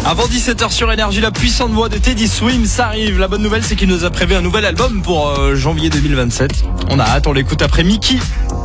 Avant 17h sur Énergie, la puissante voix de Teddy Swims, ça arrive. La bonne nouvelle, c'est qu'il nous a prévu un nouvel album pour janvier 2027. On a hâte, on l'écoute après Mickey.